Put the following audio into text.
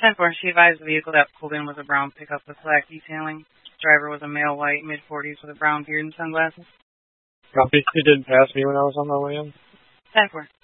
10-4, she advised the vehicle that pulled in was a brown pickup with black detailing. Driver was a male white, mid-40s with a brown beard and sunglasses. Copy. He didn't pass me when I was on my way in. 10-4.